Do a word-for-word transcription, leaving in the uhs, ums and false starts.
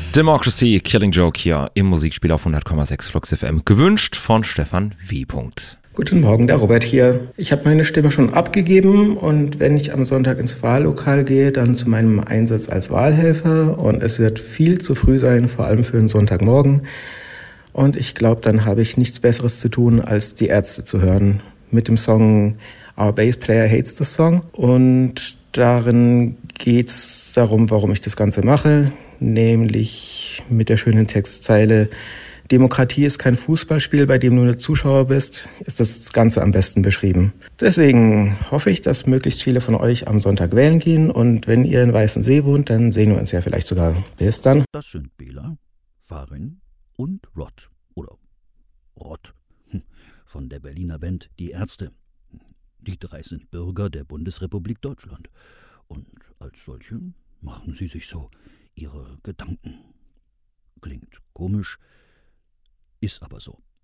Democracy, Killing Joke hier im Musikspiel auf hundert Komma sechs Flux F M. Gewünscht von Stefan W. Guten Morgen, der Robert hier. Ich habe meine Stimme schon abgegeben und wenn ich am Sonntag ins Wahllokal gehe, dann zu meinem Einsatz als Wahlhelfer und es wird viel zu früh sein, vor allem für einen Sonntagmorgen. Und ich glaube, dann habe ich nichts Besseres zu tun, als die Ärzte zu hören mit dem Song Our Bass Player Hates the Song. Und darin geht es darum, warum ich das Ganze mache, nämlich mit der schönen Textzeile Demokratie ist kein Fußballspiel, bei dem du nur Zuschauer bist, ist das Ganze am besten beschrieben. Deswegen hoffe ich, dass möglichst viele von euch am Sonntag wählen gehen und wenn ihr in Weißensee wohnt, dann sehen wir uns ja vielleicht sogar. Bis dann. Das sind Bela, Farin und Rod oder Rod von der Berliner Band Die Ärzte. Die drei sind Bürger der Bundesrepublik Deutschland und als solche machen sie sich so ihre Gedanken. Klingt komisch, ist aber so.